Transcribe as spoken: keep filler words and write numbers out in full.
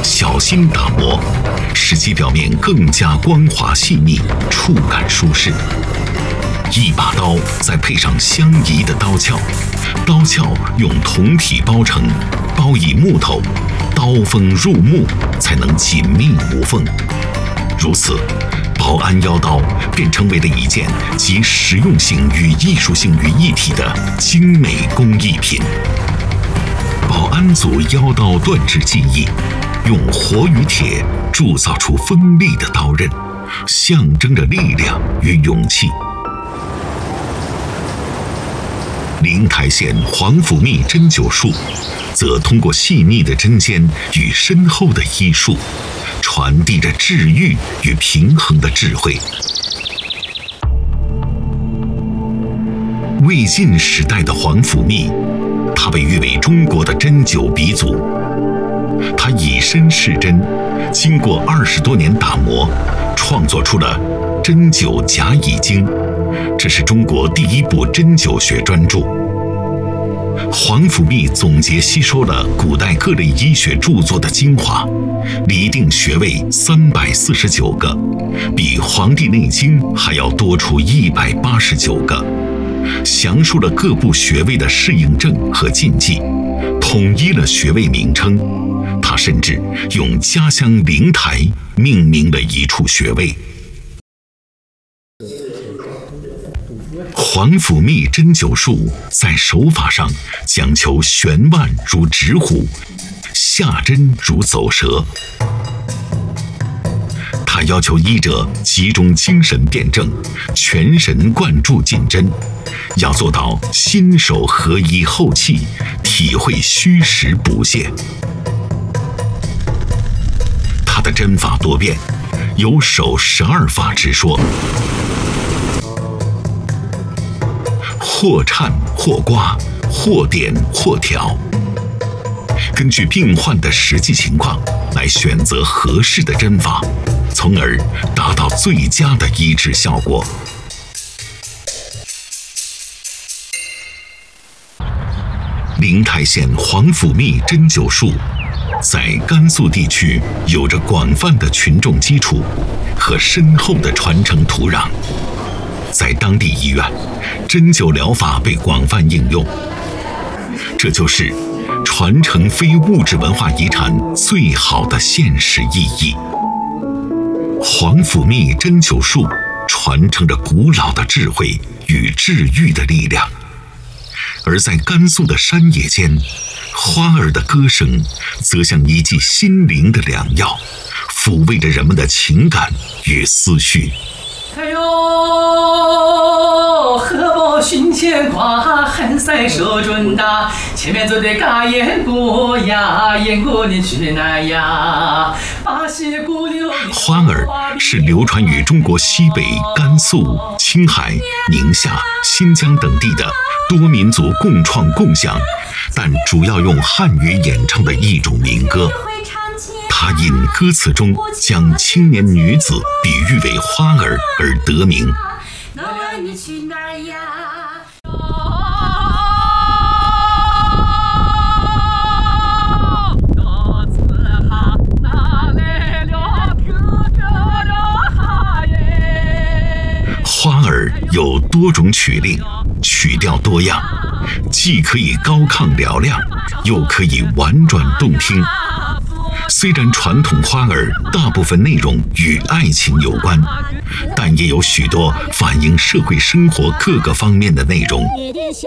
小心打磨，使其表面更加光滑细腻，触感舒适。一把刀再配上相宜的刀鞘，刀鞘用铜体包成，包以木头，刀锋入木，才能紧密无缝。如此，保安腰刀便成为了一件集实用性与艺术性于一体的精美工艺品。保安族腰刀锻制技艺，用火与铁铸造出锋利的刀刃，象征着力量与勇气。灵台县黄甫密针灸术，则通过细腻的针尖与深厚的医术，传递着治愈与平衡的智慧。魏晋时代的黄甫密，他被誉为中国的针灸鼻祖。他以身试针，经过二十多年打磨，创作出了《针灸甲乙经》，这是中国第一部针灸学专著。黄甫密总结吸收了古代各类医学著作的精华，厘定穴位三百四十九个，比《黄帝内经》还要多出一百八十九个，详述了各部穴位的适应症和禁忌，统一了穴位名称。他甚至用家乡灵台命名了一处穴位。黄甫密针灸术在手法上讲求悬腕如指虎，下针如走蛇。他要求医者集中精神辩证，全神贯注进针，要做到心手合一后气，体会虚实补泻。他的针法多变，有手十二法之说，或颤或刮，或点或挑，根据病患的实际情况来选择合适的针法，从而达到最佳的医治效果。灵台县黄甫密针灸术在甘肃地区有着广泛的群众基础和深厚的传承土壤。在当地医院，针灸疗法被广泛应用，这就是传承非物质文化遗产最好的现实意义。黄甫密针灸术传承着古老的智慧与治愈的力量，而在甘肃的山野间，花儿的歌声则像一剂心灵的良药，抚慰着人们的情感与思绪。 哎呦，荷包寻牵挂，寒山手准大。前面走的嘎燕鼓呀，燕鼓你去哪呀？巴西鼓溜。 花儿是流传于中国西北、甘肃、青海、宁夏、新疆等地的多民族共创共享，但主要用汉语演唱的一种民歌。他因歌词中将青年女子比喻为花儿而得名。花儿有多种曲令，曲调多样，既可以高亢嘹亮，又可以婉转动听。虽然传统花儿大部分内容与爱情有关，但也有许多反映社会生活各个方面的内容。